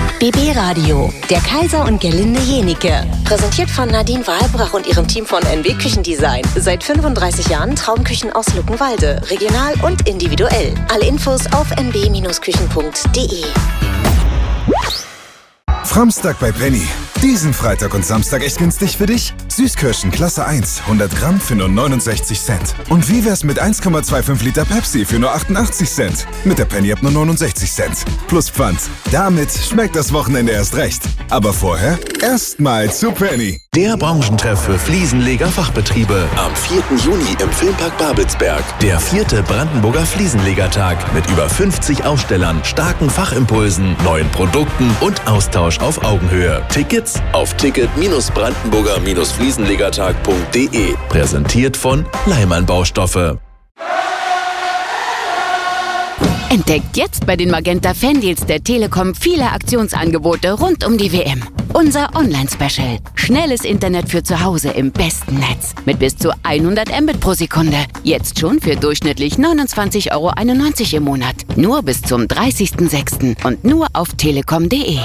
BB Radio, der Kaiser und Gerlinde Jenike. Präsentiert von Nadine Wahlbrach und ihrem Team von NW Küchendesign. Seit 35 Jahren Traumküchen aus Luckenwalde. Regional und individuell. Alle Infos auf nb-küchen.de. Framstag bei Penny. Diesen Freitag und Samstag echt günstig für dich? Süßkirschen Klasse 1, 100 Gramm für nur 69 Cent. Und wie wär's mit 1,25 Liter Pepsi für nur 88 Cent? Mit der Penny ab nur 69 Cent. Plus Pfand. Damit schmeckt das Wochenende erst recht. Aber vorher erstmal zu Penny. Der Branchentreff für Fliesenleger-Fachbetriebe. Am 4. Juni im Filmpark Babelsberg. Der 4. Brandenburger Fliesenlegertag mit über 50 Ausstellern, starken Fachimpulsen, neuen Produkten und Austausch auf Augenhöhe. Tickets auf ticket-brandenburger-fliesenlegertag.de. Präsentiert von Leimann Baustoffe. Entdeckt jetzt bei den Magenta Fan-Deals der Telekom viele Aktionsangebote rund um die WM. Unser Online-Special. Schnelles Internet für zu Hause im besten Netz. Mit bis zu 100 Mbit pro Sekunde. Jetzt schon für durchschnittlich 29,91 € im Monat. Nur bis zum 30.06. und nur auf telekom.de.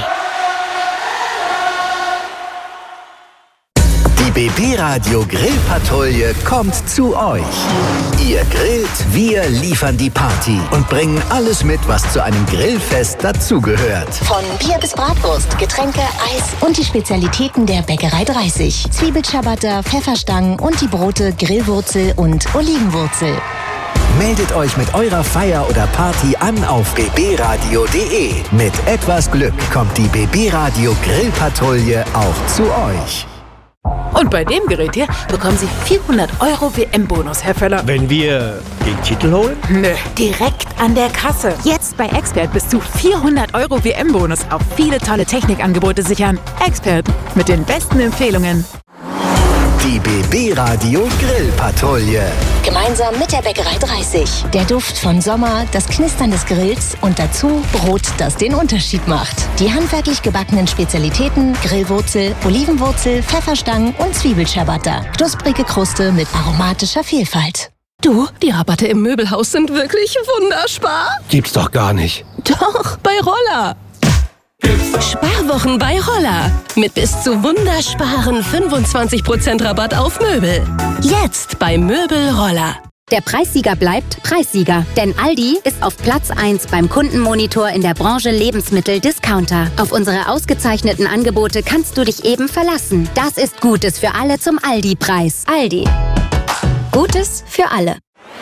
Die BB Radio Grillpatrouille kommt zu euch. Ihr grillt, wir liefern die Party und bringen alles mit, was zu einem Grillfest dazugehört. Von Bier bis Bratwurst, Getränke, Eis und die Spezialitäten der Bäckerei 30. Zwiebelciabatta, Pfefferstangen und die Brote Grillwurzel und Olivenwurzel. Meldet euch mit eurer Feier oder Party an auf bbradio.de. Mit etwas Glück kommt die BB Radio Grillpatrouille auch zu euch. Und bei dem Gerät hier bekommen Sie 400 € WM-Bonus, Herr Völler. Wenn wir den Titel holen? Nö, direkt an der Kasse. Jetzt bei Expert bis zu 400 € WM-Bonus auf viele tolle Technikangebote sichern. Expert mit den besten Empfehlungen. Die BB Radio Grillpatrouille. Gemeinsam mit der Bäckerei 30. Der Duft von Sommer, das Knistern des Grills und dazu Brot, das den Unterschied macht. Die handwerklich gebackenen Spezialitäten Grillwurzel, Olivenwurzel, Pfefferstangen und Zwiebelciabatta. Knusprige Kruste mit aromatischer Vielfalt. Du, die Rabatte im Möbelhaus sind wirklich wunderspar. Gibt's doch gar nicht. Doch, bei Roller. Sparwochen bei Roller. Mit bis zu wundersparen 25% Rabatt auf Möbel. Jetzt bei Möbel Roller. Der Preissieger bleibt Preissieger, denn Aldi ist auf Platz 1 beim Kundenmonitor in der Branche Lebensmittel-Discounter. Auf unsere ausgezeichneten Angebote kannst du dich eben verlassen. Das ist Gutes für alle zum Aldi-Preis. Aldi. Gutes für alle.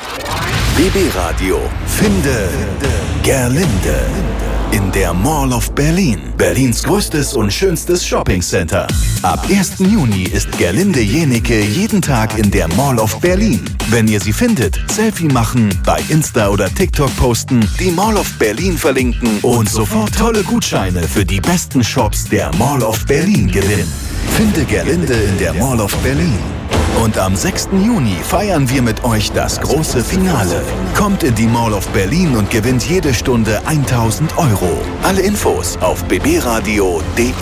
BB Radio. Finde Gerlinde. In der Mall of Berlin. Berlins größtes und schönstes Shoppingcenter. Ab 1. Juni ist Gerlinde Jenike jeden Tag in der Mall of Berlin. Wenn ihr sie findet, Selfie machen, bei Insta oder TikTok posten, die Mall of Berlin verlinken und sofort tolle Gutscheine für die besten Shops der Mall of Berlin gewinnen. Finde Gerlinde in der Mall of Berlin. Und am 6. Juni feiern wir mit euch das große Finale. Kommt in die Mall of Berlin und gewinnt jede Stunde 1.000 €. Alle Infos auf bbradio.de.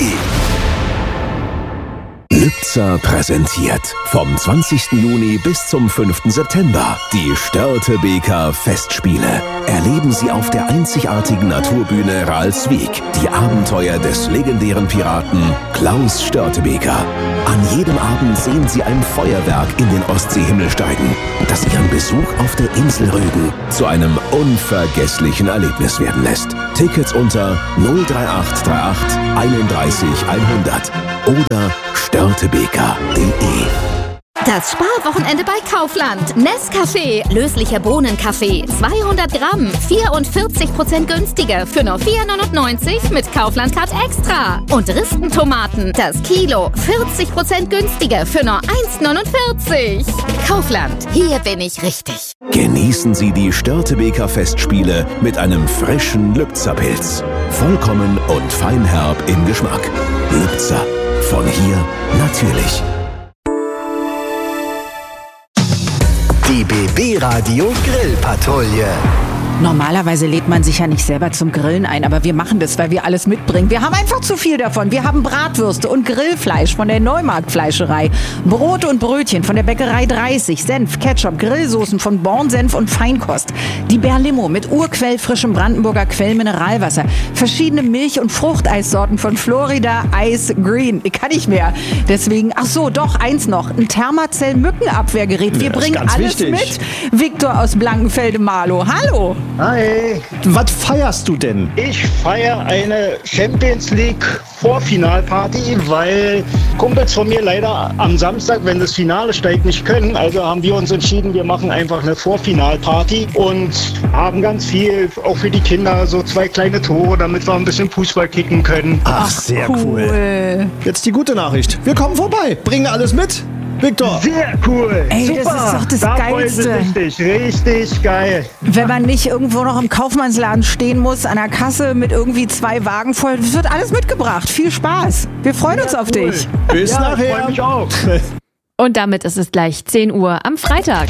Lübzer präsentiert vom 20. Juni bis zum 5. September die Störtebeker Festspiele. Erleben Sie auf der einzigartigen Naturbühne Ralswiek die Abenteuer des legendären Piraten Klaus Störtebeker. An jedem Abend sehen Sie ein Feuerwerk in den Ostseehimmel steigen, das Ihren Besuch auf der Insel Rügen zu einem unvergesslichen Erlebnis werden lässt. Tickets unter 03838 31 100 oder störtebeker.de. Das Sparwochenende bei Kaufland. Nescafé, löslicher Bohnenkaffee, 200 Gramm, 44% günstiger für nur 4,99 mit Kaufland Card Extra. Und Ristentomaten, das Kilo, 40% günstiger für nur 1,49. Kaufland, hier bin ich richtig. Genießen Sie die Störtebeker Festspiele mit einem frischen Lübzer Pilz. Vollkommen und feinherb im Geschmack. Lübzer, von hier natürlich. Die BB Radio Grillpatrouille. Normalerweise lädt man sich ja nicht selber zum Grillen ein, aber wir machen das, weil wir alles mitbringen. Wir haben einfach zu viel davon. Wir haben Bratwürste und Grillfleisch von der Neumarkt-Fleischerei, Brot und Brötchen von der Bäckerei 30, Senf, Ketchup, Grillsoßen von Born-Senf und Feinkost, die Berlimo mit urquellfrischem Brandenburger Quellmineralwasser, verschiedene Milch- und Fruchteissorten von Florida Ice Green. Ich kann nicht mehr. Deswegen, ach so, doch, eins noch, ein Thermacell-Mückenabwehrgerät. Wir bringen alles mit. Viktor aus Blankenfelde-Marlow. Hallo. Hi. Was feierst du denn? Ich feiere eine Champions League Vorfinalparty, weil Kumpels von mir leider am Samstag, wenn das Finale steigt, nicht können. Also haben wir uns entschieden, wir machen einfach eine Vorfinalparty und haben ganz viel, auch für die Kinder, so 2 kleine Tore, damit wir ein bisschen Fußball kicken können. Ach, sehr cool. Jetzt die gute Nachricht. Wir kommen vorbei, bringen alles mit. Viktor. Sehr cool. Ey, super. Das ist doch das Geilste. Richtig geil. Wenn man nicht irgendwo noch im Kaufmannsladen stehen muss, an der Kasse mit irgendwie 2 Wagen voll. Das wird alles mitgebracht. Viel Spaß. Wir freuen uns auf dich. Bis nachher. Ich freue mich auch. Und damit ist es gleich 10 Uhr am Freitag.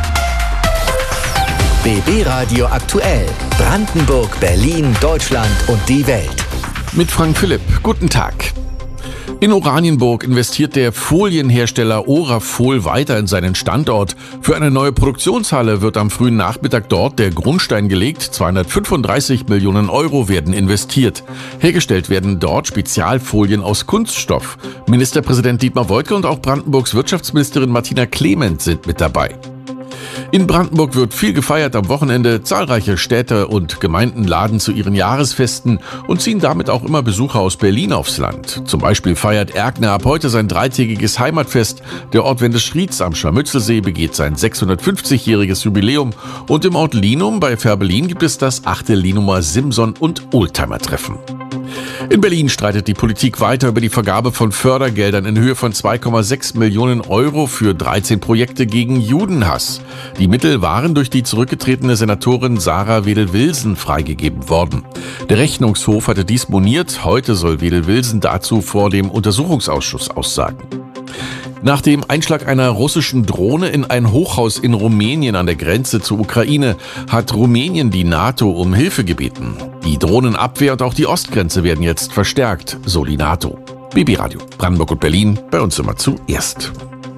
BB Radio aktuell. Brandenburg, Berlin, Deutschland und die Welt. Mit Frank Philipp. Guten Tag. In Oranienburg investiert der Folienhersteller Orafol weiter in seinen Standort. Für eine neue Produktionshalle wird am frühen Nachmittag dort der Grundstein gelegt. 235 Millionen Euro werden investiert. Hergestellt werden dort Spezialfolien aus Kunststoff. Ministerpräsident Dietmar Woidke und auch Brandenburgs Wirtschaftsministerin Martina Clement sind mit dabei. In Brandenburg wird viel gefeiert am Wochenende. Zahlreiche Städte und Gemeinden laden zu ihren Jahresfesten und ziehen damit auch immer Besucher aus Berlin aufs Land. Zum Beispiel feiert Erkner ab heute sein 3-tägiges Heimatfest. Der Ort Wendeschrieds am Scharmützelsee begeht sein 650-jähriges Jubiläum. Und im Ort Linum bei Fährberlin gibt es das 8. Linumer Simson- und Oldtimer-Treffen. In Berlin streitet die Politik weiter über die Vergabe von Fördergeldern in Höhe von 2,6 Millionen Euro für 13 Projekte gegen Judenhass. Die Mittel waren durch die zurückgetretene Senatorin Sarah Wedel-Wilson freigegeben worden. Der Rechnungshof hatte dies moniert. Heute soll Wedel-Wilson dazu vor dem Untersuchungsausschuss aussagen. Nach dem Einschlag einer russischen Drohne in ein Hochhaus in Rumänien an der Grenze zur Ukraine hat Rumänien die NATO um Hilfe gebeten. Die Drohnenabwehr und auch die Ostgrenze werden jetzt verstärkt, so die NATO. BB Radio, Brandenburg und Berlin, bei uns immer zuerst.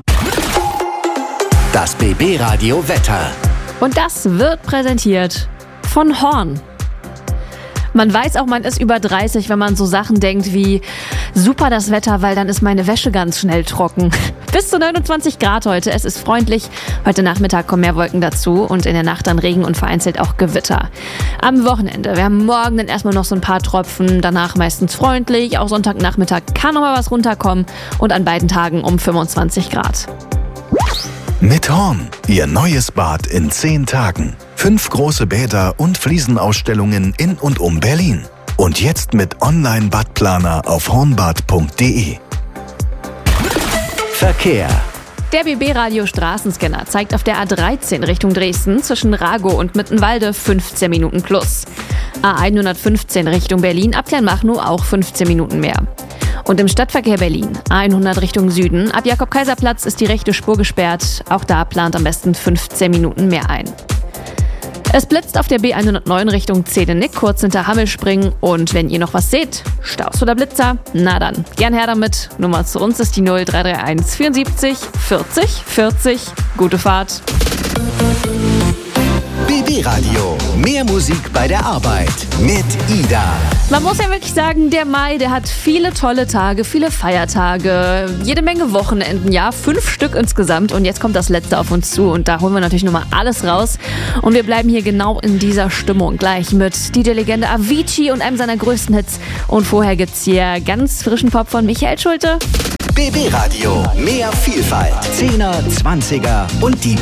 Das BB Radio Wetter. Und das wird präsentiert von Horn. Man weiß auch, man ist über 30, wenn man so Sachen denkt wie super das Wetter, weil dann ist meine Wäsche ganz schnell trocken. Bis zu 29 Grad heute, es ist freundlich. Heute Nachmittag kommen mehr Wolken dazu und in der Nacht dann Regen und vereinzelt auch Gewitter. Am Wochenende, wir haben morgen dann erstmal noch so ein paar Tropfen, danach meistens freundlich. Auch Sonntagnachmittag kann noch mal was runterkommen und an beiden Tagen um 25 Grad. Mit Horn, Ihr neues Bad in 10 Tagen. 5 große Bäder und Fliesenausstellungen in und um Berlin. Und jetzt mit Online-Badplaner auf hornbad.de. Verkehr. Der BB-Radio Straßenscanner zeigt auf der A13 Richtung Dresden zwischen Ragow und Mittenwalde 15 Minuten plus. A115 Richtung Berlin ab Kleinmachnow auch 15 Minuten mehr. Und im Stadtverkehr Berlin, A100 Richtung Süden, ab Jakob-Kaiser-Platz ist die rechte Spur gesperrt. Auch da plant am besten 15 Minuten mehr ein. Es blitzt auf der B109 Richtung Zehdenick, kurz hinter Hammelspringen. Und wenn ihr noch was seht, Staus oder Blitzer, na dann, gern her damit. Nummer zu uns ist die 0331 74 40 40. Gute Fahrt. BB Radio. Mehr Musik bei der Arbeit mit Ida. Man muss ja wirklich sagen, der Mai, der hat viele tolle Tage, viele Feiertage, jede Menge Wochenenden, ja, 5 Stück insgesamt. Und jetzt kommt das letzte auf uns zu und da holen wir natürlich nochmal alles raus. Und wir bleiben hier genau in dieser Stimmung gleich mit DJ-Legende Avicii und einem seiner größten Hits. Und vorher gibt's hier ganz frischen Pop von Michael Schulte. BB Radio. Mehr Vielfalt. 10er, 20er und die